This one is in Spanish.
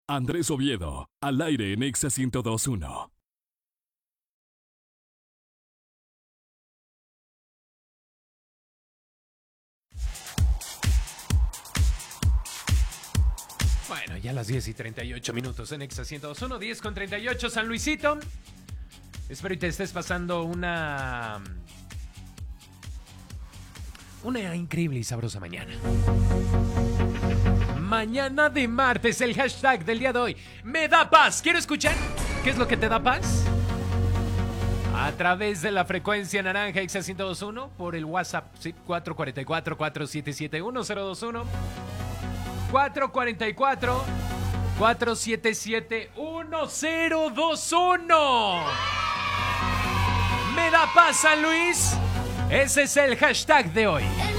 Andrés Oviedo, al aire en Exa 102.1. Bueno, ya las 10:38 en Exa 102.1, 10:38, San Luisito. Espero y te estés pasando una increíble y sabrosa mañana. Mañana de martes, el hashtag del día de hoy, me da paz. ¿Quiero escuchar? ¿Qué es lo que te da paz? A través de la frecuencia naranja Exa 102.1, por el WhatsApp, sí, 444-477-1021. 444-477-1021. Me da paz, San Luis. Ese es el hashtag de hoy.